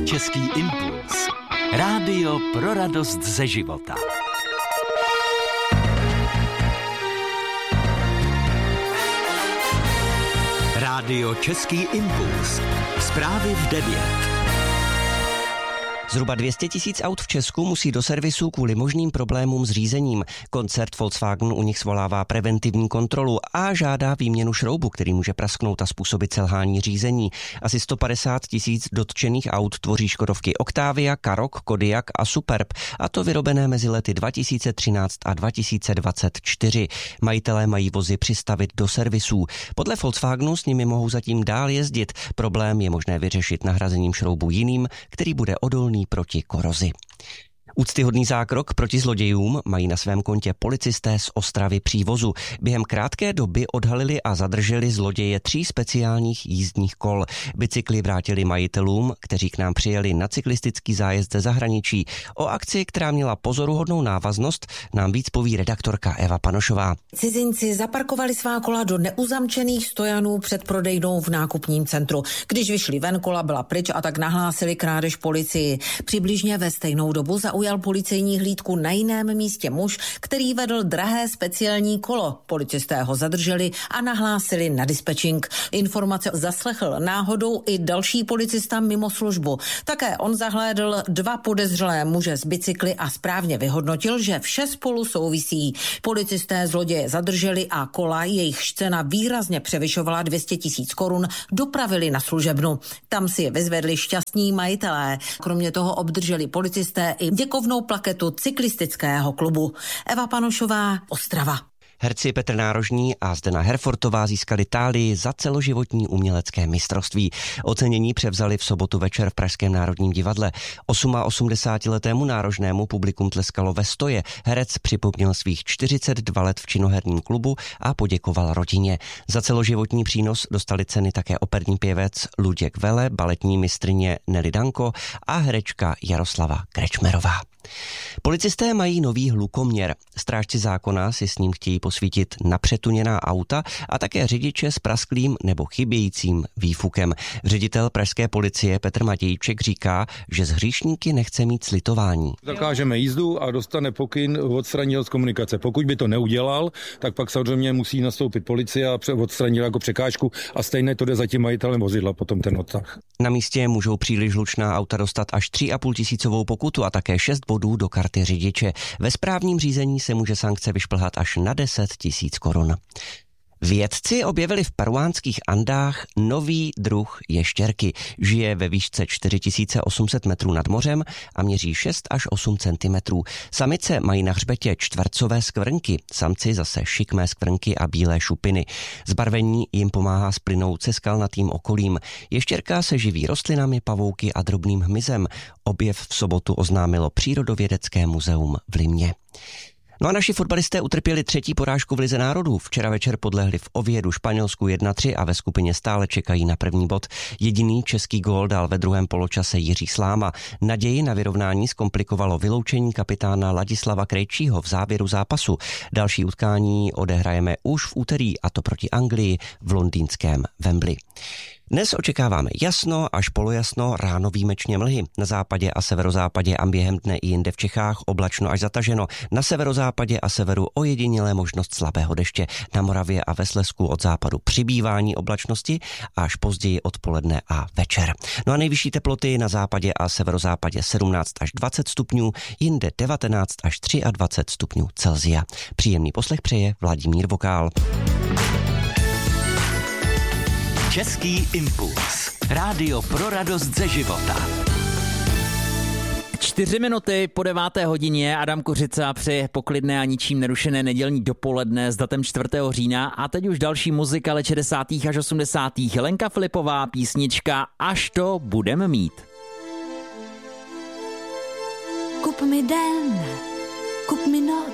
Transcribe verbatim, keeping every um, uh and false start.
Český impuls. Rádio pro radost ze života. Rádio Český impuls. Zprávy v devět. Zhruba dvě stě tisíc aut v Česku musí do servisu kvůli možným problémům s řízením. Koncert Volkswagen u nich svolává preventivní kontrolu a žádá výměnu šroubu, který může prasknout a způsobit selhání řízení. Asi sto padesát tisíc dotčených aut tvoří škodovky Octavia, Karoq, Kodiaq a Superb, a to vyrobené mezi lety dva tisíce třináct a dva tisíce dvacet čtyři. Majitelé mají vozy přistavit do servisů. Podle Volkswagenu s nimi mohou zatím dál jezdit. Problém je možné vyřešit nahrazením šroubu jiným, který bude odolný proti korozi. Úctyhodný zákrok proti zlodějům mají na svém kontě policisté z Ostravy Přívozu. Během krátké doby odhalili a zadrželi zloděje tří speciálních jízdních kol. Bicykly vrátili majitelům, kteří k nám přijeli na cyklistický zájezd ze zahraničí. O akci, která měla pozoruhodnou návaznost, nám víc poví redaktorka Eva Panošová. Cizinci zaparkovali svá kola do neuzamčených stojanů před prodejnou v nákupním centru. Když vyšli ven, kola byla pryč a tak nahlásili krádež policii. Přibližně ve stejnou dobu zaujal policejní hlídku na jiném místě muž, který vedl drahé speciální kolo. Policisté ho zadrželi a nahlásili na dispečing. Informace zaslechl náhodou i další policista mimo službu. Také on zahlédl dva podezřelé muže z bicykly a správně vyhodnotil, že vše spolu souvisí. Policisté zloděje zadrželi a kola, jejichž cena výrazně převyšovala dvě stě tisíc korun, dopravili na služebnu. Tam si je vyzvedli šťastní majitelé. Kromě toho obdrželi policisté i děkovnou plaketu cyklistického klubu. Eva Panošová, Ostrava. Herci Petr Nárožní a Zdena Herfortová získali Tálii za celoživotní umělecké mistrovství. Ocenění převzali v sobotu večer v Pražském národním divadle. osmaosmdesátiletému Nárožnému publikum tleskalo ve stoje. Herec připomněl svých čtyřicet dva let v činoherním klubu a poděkoval rodině. Za celoživotní přínos dostali ceny také operní pěvec Luděk Vele, baletní mistryně Nelly Danko a herečka Jaroslava Krečmerová. Policisté mají nový hlukoměr. Strážci zákona si s ním chtějí posvítit napřetuněná auta a také řidiče s prasklým nebo chybějícím výfukem. Ředitel pražské policie Petr Matějček říká, že s hříšníky nechce mít slitování. Zakážeme jízdu a dostane pokyn odstranit z komunikace. Pokud by to neudělal, tak pak samozřejmě musí nastoupit policie a odstranit jako překážku a stejně to jde za tím majitelem vozidla potom ten odtah. Na místě můžou příliš hlučná auta dostat až tři a půl tisícovou pokutu a také šest bodů do karty řidiče. Ve správním řízení se může sankce vyšplhat až na deset tisíc korun. Vědci objevili v peruánských Andách nový druh ještěrky. Žije ve výšce čtyři tisíce osm set metrů nad mořem a měří šest až osm centimetrů. Samice mají na hřbetě čtvercové skvrnky, samci zase šikmé skvrnky a bílé šupiny. Zbarvení jim pomáhá splynout se skalnatým okolím. Ještěrka se živí rostlinami, pavouky a drobným hmyzem. Objev v sobotu oznámilo Přírodovědecké muzeum v Limě. No a naši fotbalisté utrpěli třetí porážku v Lize národů. Včera večer podlehli v Oviedu Španělsku jedna tři a ve skupině stále čekají na první bod. Jediný český gól dal ve druhém poločase Jiří Sláma. Naději na vyrovnání zkomplikovalo vyloučení kapitána Ladislava Krejčího v závěru zápasu. Další utkání odehrajeme už v úterý, a to proti Anglii v londýnském Wembley. Dnes očekáváme jasno až polojasno, ráno výjimečně mlhy. Na západě a severozápadě a během dne i jinde v Čechách oblačno až zataženo. Na severozápadě a severu ojedinělé možnost slabého deště. Na Moravě a ve Slezsku od západu přibývání oblačnosti až později odpoledne a večer. No a nejvyšší teploty na západě a severozápadě sedmnáct až dvacet stupňů, jinde devatenáct až dvacet tři stupňů Celsia. Příjemný poslech přeje Vladimír Vokál. Český impuls. Rádio pro radost ze života. Čtyři minuty po deváté hodině Adam Kořica při poklidné a ničím nerušené nedělní dopoledne s datem čtvrtého října a teď už další muzika let šedesátých až osmdesátých. Lenka Filipová, písnička Až to budem mít. Kup mi den, kup mi noc,